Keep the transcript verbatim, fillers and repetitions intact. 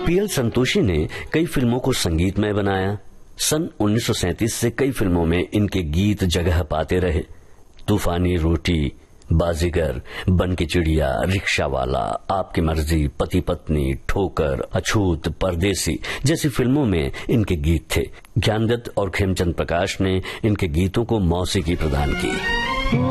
PL Santoshi ने कई फिल्मों को संगीतमय बनाया। सन उन्नीस सौ सैंतीस से कई फिल्मों में इनके गीत जगह पाते रहे। तूफानी रोटी, बाजीगर, बन की चिड़िया, रिक्शा वाला, आपकी मर्जी, पति पत्नी, ठोकर, अछूत, परदेसी जैसी फिल्मों में इनके गीत थे। ज्ञानदत्त और खेमचंद प्रकाश ने इनके गीतों को मौसीकी प्रदान की।